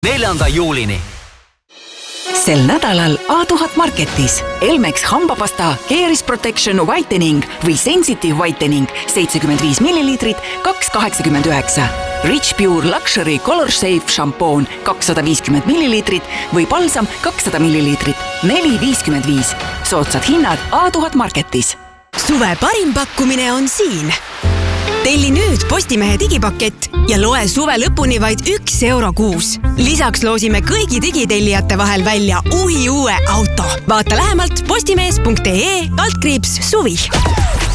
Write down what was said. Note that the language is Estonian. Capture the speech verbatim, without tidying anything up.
neljanda juulini. Sel nädalal A tuhat Marketis Elmex hambapasta Caris Protection Whitening või Sensitive Whitening seitsekümmend viis milliliitrit kaks kaheksakümmend üheksa. Rich Pure Luxury Color Safe šampoon kakssada viiskümmend milliliitrit või balsam kakssada milliliitrit neli viiskümmend viis. Soodsad hinnad A tuhat Marketis. Suve parim pakkumine on siin. Telli nüüd Postimehe digipakett ja loe suve lõpuni vaid üks euro kuus. Lisaks loosime kõigi digitellijate vahel välja uhi uue auto. Vaata lähemalt postimees punkt ee kaldkriips suvi.